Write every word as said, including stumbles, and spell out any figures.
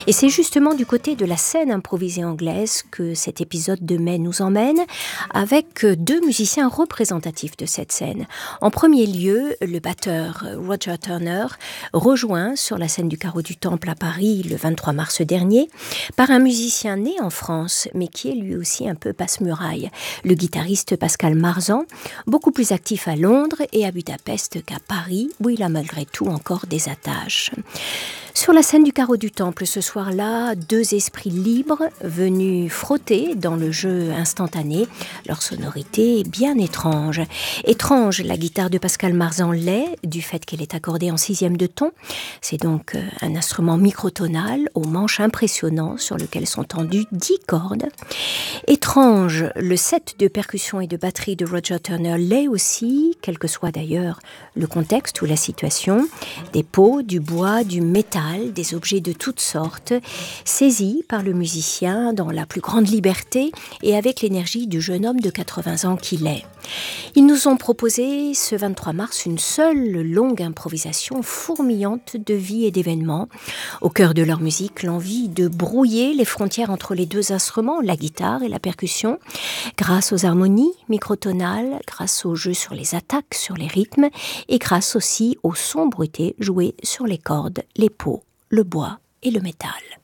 Et c'est justement du côté de la scène improvisée anglaise que cet épisode de mai nous emmène, avec deux musiciens représentatifs de cette scène. En premier lieu, le batteur Roger Turner, rejoint sur la scène du Carreau du Temple à Paris le vingt-trois mars dernier, par un musicien né en France, mais qui est lui aussi un peu passe-muraille, le guitariste Pascal Marzan, beaucoup plus actif à Londres et à Budapest qu'à Paris, où il a malgré tout encore des attaches. Sur la scène du Carreau du Temple, ce soir-là, deux esprits libres venus frotter dans le jeu instantané, leur sonorité bien étrange. Étrange, la guitare de Pascal Marzan l'est, du fait qu'elle est accordée en sixième de ton. C'est donc un instrument microtonal au manche impressionnant sur lequel sont tendues dix cordes. Étrange, le set de percussion et de batterie de Roger Turner l'est aussi, quel que soit d'ailleurs le contexte ou la situation. Des pots, du bois, du métal, des objets de toutes sortes, saisis par le musicien dans la plus grande liberté et avec l'énergie du jeune homme de quatre-vingts ans qu'il est. Ils nous ont proposé ce vingt-trois mars une seule longue improvisation fourmillante de vie et d'événements. Au cœur de leur musique, l'envie de brouiller les frontières entre les deux instruments, la guitare et la percussion, grâce aux harmonies microtonales, grâce au jeu sur les attaques, sur les rythmes, et grâce aussi aux sons bruités joués sur les cordes, les pots, le bois et le métal.